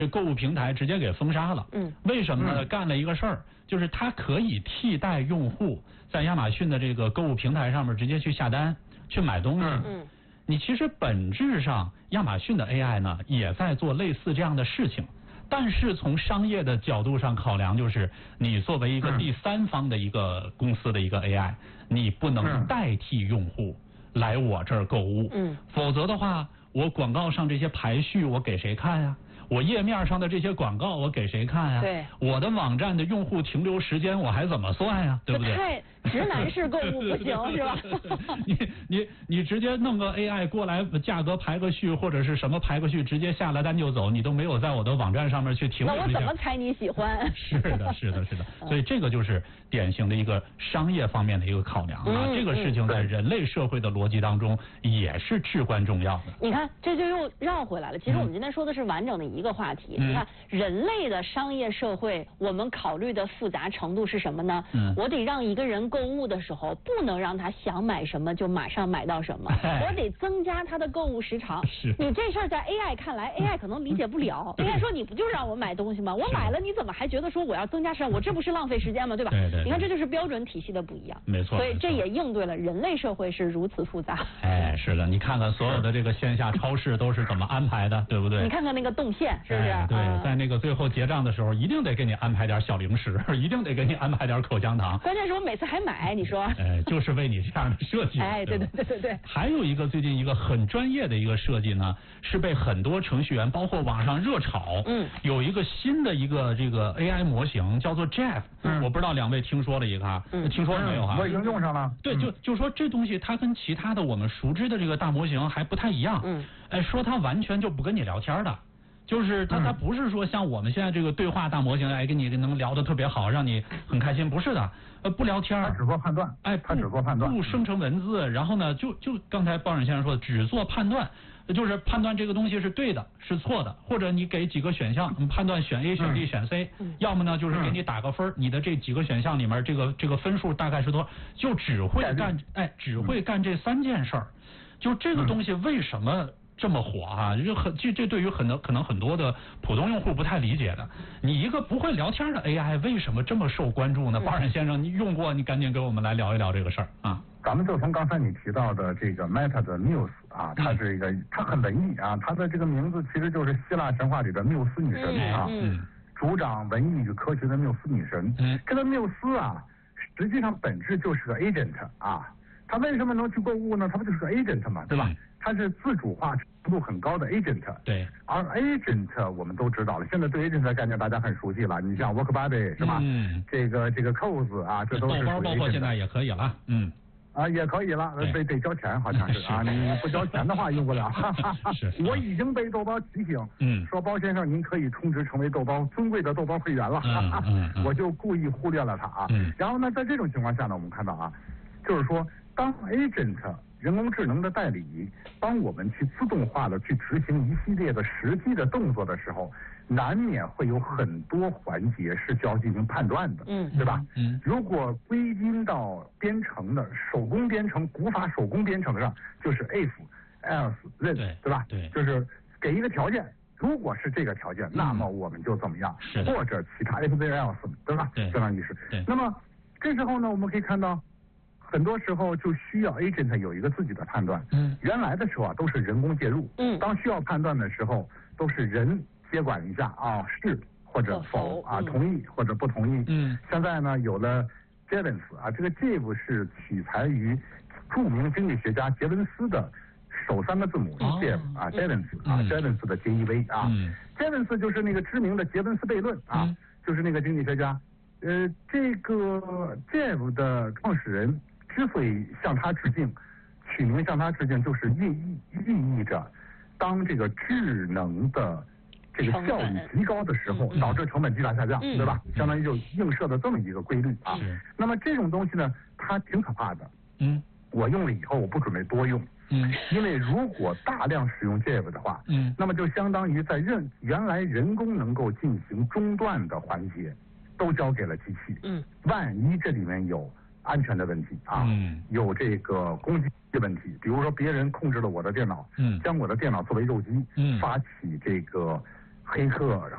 这购物平台直接给封杀了。为什么呢？干了一个事儿，就是它可以替代用户在亚马逊的这个购物平台上面直接去下单、去买东西。你其实本质上，亚马逊的 AI 呢也在做类似这样的事情，但是从商业的角度上考量，就是你作为一个第三方的一个公司的一个 AI，你不能代替用户来我这儿购物。否则的话，我广告上这些排序我给谁看呀？我页面上的这些广告我给谁看呀？ 对， 我的网站的用户停留时间我还怎么算呀？对不对？ 太直男式购物不行是吧？ 你直接弄个 AI 过来，价格排个序或者是什么排个序，直接下了单就走，你都没有在我的网站上面去停留一下。 那我怎么猜你喜欢？ 是的。所以这个就是典型的一个商业方面的一个考量啊。这个事情在人类社会的逻辑当中也是至关重要的。 你看，这就又绕回来了。其实我们今天说的是完整的一个话题。你看，人类的商业社会，我们考虑的复杂程度是什么呢？我得让一个人购物的时候，不能让他想买什么就马上买到什么，我得增加他的购物时长。你这事儿在 AI 看来 ，AI 可能理解不了。AI 说你不就是让我买东西吗？我买了，你怎么还觉得说我要增加时长？我这不是浪费时间吗？对吧？ 对。 你看，这就是标准体系的不一样。 没错。 所以这也应对了人类社会是如此复杂。 哎，是的，你看看所有的这个线下超市都是怎么安排的，对不对？ 你看看那个动线，是不是？ 对，在那个最后结账的时候，一定得给你安排点小零食，一定得给你安排点口香糖。 关键是我每次还买，你说？ 就是为你这样的设计。 对。 还有一个最近一个很专业的一个设计呢，是被很多程序员包括网上热炒。有一个新的一个这个 AI 模型叫做 Jeff。我不知道两位听说了一个听说了没有哈？ 我已经用上了。 对，就说这东西它跟其他的我们熟知的这个大模型还不太一样。说它完全就不跟你聊天的。就是它不是说像我们现在这个对话大模型，跟你能聊得特别好，让你很开心，不是的，不聊天， 它只做判断，它只做判断， 不生成文字，然后呢，就刚才鲍忍先生说的，只做判断，就是判断这个东西是对的，是错的，或者你给几个选项，判断选 A 选 B 选 C，要么呢就是给你打个分，你的这几个选项里面这个分数大概是多少，就只会干这3件事儿，就这个东西为什么这么火啊？这对于可能很多的普通用户不太理解的。你一个不会聊天的 AI 为什么这么受关注呢？鲍忍先生，你用过，你赶紧给我们来聊一聊这个事儿啊。 咱们就从刚才你提到的这个 Meta 的缪斯啊，它是一个，它很文艺啊，它的这个名字其实就是希腊神话里的缪斯女神啊，主掌文艺与科学的缪斯女神。这个缪斯啊，实际上本质就是个 agent 啊。他为什么能去购物呢？他不就是个 agent 嘛，对吧？它是自主化程度很高的 agent。 对。 而 agent 我们都知道了，现在对 agent 的概念大家很熟悉了。你像 WorkBuddy 是吧？这个 Coz 啊，这都是包括现在也可以了。 也可以了，得交钱好像是啊，你不交钱的话用不了。我已经被豆包提醒，说包先生您可以充值成为豆包尊贵的豆包会员了。我就故意忽略了他啊。然后呢，在这种情况下呢，我们看到啊，就是说当 agent 人工智能的代理帮我们去自动化的去执行一系列的实际的动作的时候，难免会有很多环节是需要进行判断的，对吧？如果归因到编程的手工编程、古法手工编程上，就是 if、else、then， 对吧？ 对， 就是给一个条件，如果是这个条件，那么我们就怎么样，或者其他 if、then、else， 对吧？ 对， 这样意思。那么这时候呢，我们可以看到，很多时候就需要 agent 有一个自己的判断。原来的时候啊，都是人工介入。当需要判断的时候，都是人接管一下啊，是或者否啊，同意或者不同意。现在呢，有了 Jevons 啊，这个 Jev 是取材于著名经济学家杰文斯的首3个字母 Jev 啊 ，Jevons 啊 ，Jevons 的 Jev 啊，Jevons 就是那个知名的杰文斯悖论啊，就是那个经济学家。这个 Jev 的创始人之所以向他致敬，取名向他致敬，就是寓意着当这个智能的这个效率极高的时候，导致成本巨大下降，对吧？相当于就映射的这么一个规律啊。那么这种东西呢，它挺可怕的。我用了以后，我不准备多用。因为如果大量使用 Jev 的话，那么就相当于在原来人工能够进行中断的环节，都交给了机器。万一这里面有安全的问题啊，有这个攻击的问题，比如说别人控制了我的电脑，将我的电脑作为肉鸡，发起这个黑客